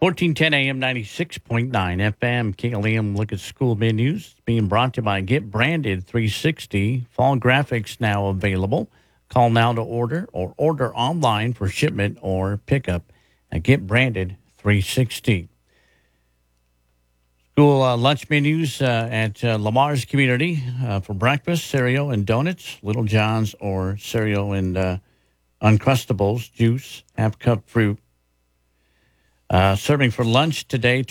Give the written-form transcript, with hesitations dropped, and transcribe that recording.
1410 AM 96.9 FM KLM. Look at school menus. It's being brought to you by Get Branded 360. Fall graphics now available. Call now to order or order online for shipment or pickup at Get Branded 360. School lunch menus at Lamar's Community for breakfast, cereal and donuts, Little John's or cereal and Uncrustables, juice, half-cup fruit. Serving for lunch today,